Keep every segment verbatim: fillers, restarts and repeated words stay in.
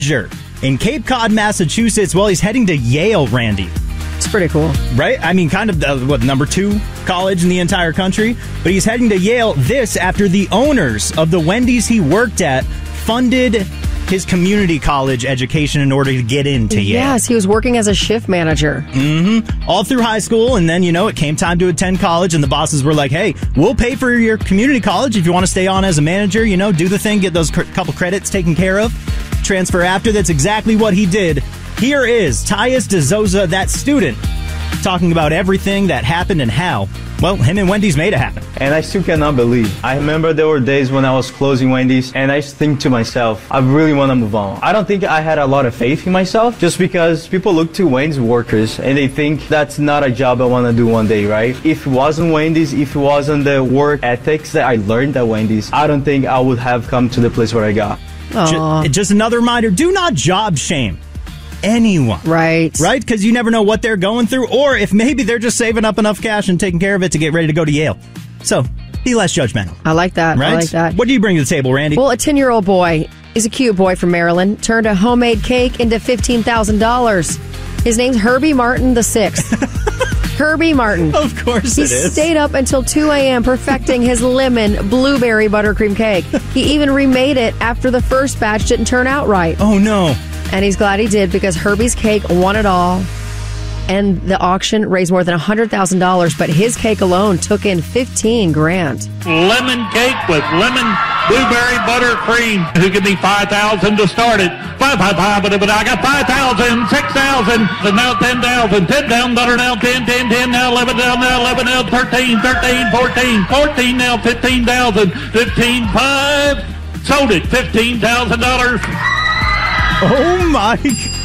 in Cape Cod, Massachusetts. Well, he's heading to Yale, Randy. It's pretty cool. Right? I mean, kind of the, what, number two college in the entire country. But he's heading to Yale. This after the owners of the Wendy's he worked at funded his community college education in order to get into Yale. Yes, he was working as a shift manager. Mm-hmm. All through high school, and then, you know, it came time to attend college, and the bosses were like, hey, we'll pay for your community college if you want to stay on as a manager, you know, do the thing, get those cr- couple credits taken care of, transfer after. That's exactly what he did. Here is Tyus DeZoza, that student, talking about everything that happened and how, well, him and Wendy's made it happen. And I still cannot believe. I remember there were days when I was closing Wendy's and I used to think to myself, I really want to move on. I don't think I had a lot of faith in myself just because people look to Wendy's workers and they think that's not a job I want to do one day, right? If it wasn't Wendy's, if it wasn't the work ethics that I learned at Wendy's, I don't think I would have come to the place where I got. Just, just another reminder, do not job shame anyone. Right. Right? Because you never know what they're going through, or if maybe they're just saving up enough cash and taking care of it to get ready to go to Yale. So, be less judgmental. I like that. Right? I like that. What do you bring to the table, Randy? Well, a ten-year-old boy is a cute boy from Maryland, turned a homemade cake into fifteen thousand dollars. His name's Herbie Martin the Sixth. Herbie Martin. Of course he it is. He stayed up until two a.m. perfecting his lemon blueberry buttercream cake. He even remade it after the first batch didn't turn out right. Oh, no. And he's glad he did because Herbie's cake won it all. And the auction raised more than one hundred thousand dollars, but his cake alone took in fifteen grand. Lemon cake with lemon blueberry buttercream. Who give me five thousand to start it? Five, five, five, but I got five thousand, six thousand, and now ten thousand, ten down, dollar now, ten, ten, ten, now eleven down, now eleven now, thirteen, thirteen, fourteen, fourteen now, fifteen thousand, fifteen, five. Sold it, fifteen thousand dollars. Oh my,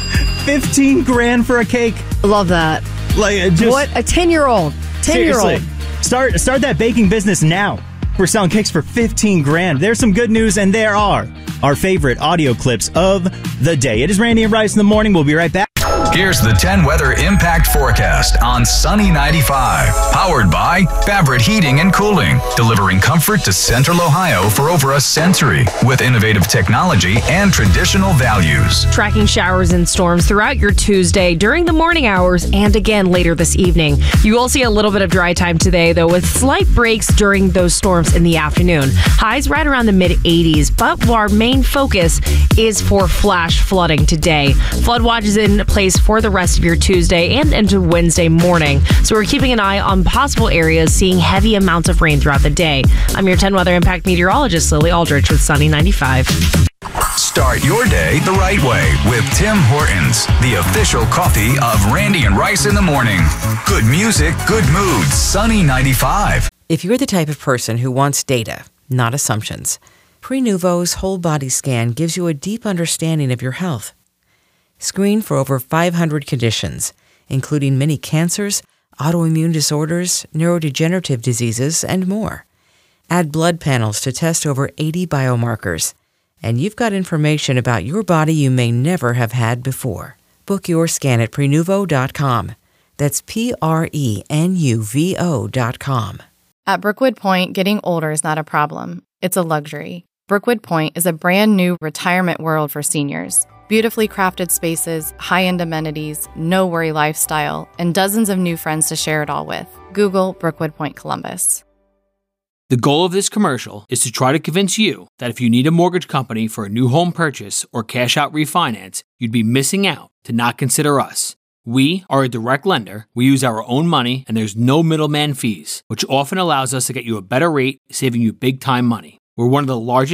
fifteen grand for a cake. Love that. Like just, what a ten-year-old. ten-year-old. Start start that baking business now. We're selling cakes for fifteen grand. There's some good news, and there are our favorite audio clips of the day. It is Randy and Rice in the morning. We'll be right back. Here's the ten weather impact forecast on Sunny ninety-five. Powered by Fabric Heating and Cooling. Delivering comfort to Central Ohio for over a century. With innovative technology and traditional values. Tracking showers and storms throughout your Tuesday during the morning hours and again later this evening. You will see a little bit of dry time today, though, with slight breaks during those storms in the afternoon. Highs right around the mid eighties, but our main focus is for flash flooding today. Flood watch is in place for the rest of your Tuesday and into Wednesday morning. So we're keeping an eye on possible areas seeing heavy amounts of rain throughout the day. I'm your ten Weather Impact meteorologist, Lily Aldrich with Sunny ninety-five. Start your day the right way with Tim Hortons, the official coffee of Randy and Rice in the morning. Good music, good moods, Sunny ninety-five. If you're the type of person who wants data, not assumptions, Prenuvo's whole body scan gives you a deep understanding of your health. Screen for over five hundred conditions, including many cancers, autoimmune disorders, neurodegenerative diseases, and more. Add blood panels to test over eighty biomarkers. And you've got information about your body you may never have had before. Book your scan at Prenuvo dot com. That's P R E N U V O dot com. At Brookwood Point, getting older is not a problem. It's a luxury. Brookwood Point is a brand new retirement world for seniors. Beautifully crafted spaces, high-end amenities, no-worry lifestyle, and dozens of new friends to share it all with. Google Brookwood Point Columbus. The goal of this commercial is to try to convince you that if you need a mortgage company for a new home purchase or cash-out refinance, you'd be missing out to not consider us. We are a direct lender, we use our own money, and there's no middleman fees, which often allows us to get you a better rate, saving you big-time money. We're one of the largest